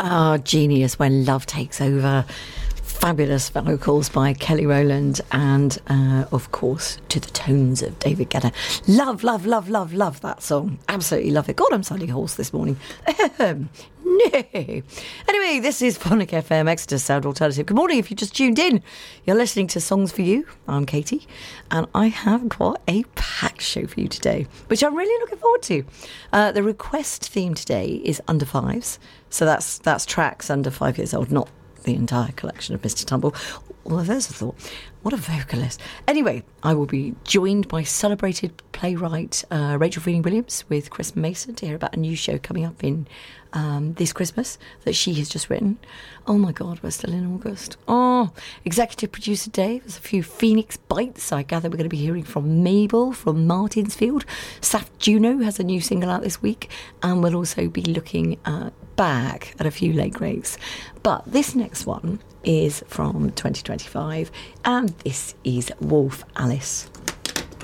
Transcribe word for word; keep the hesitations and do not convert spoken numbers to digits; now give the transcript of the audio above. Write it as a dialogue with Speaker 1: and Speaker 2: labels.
Speaker 1: Oh, genius when love takes over. Fabulous vocals by Kelly Rowland and, uh, of course, to the tones of David Guetta. Love, love, love, love, love that song. Absolutely love it. God, I'm sounding hoarse this morning. No. Anyway, this is Phonic F M, Exeter Sound Alternative. Good morning if you just tuned in. You're listening to Songs for You. I'm Katie, and I have got a packed show for you today, which I'm really looking forward to. Uh, the request theme today is under fives, so that's that's tracks under five years old, not the entire collection of Mister Tumble. Although there's a thought, what a vocalist. Anyway, I will be joined by celebrated playwright uh, Rachel Feeney-Williams with Chris Mason to hear about a new show coming up in um, this Christmas that she has just written. Oh my God, we're still in August. Oh, executive producer Dave. There's a few Phoenix bites. I gather we're going to be hearing from Mabel from Martinsfield. Saf Juno has a new single out this week, and we'll also be looking uh, back at a few late greats. But this next one is from twenty twenty-five, and this is Wolf Alice.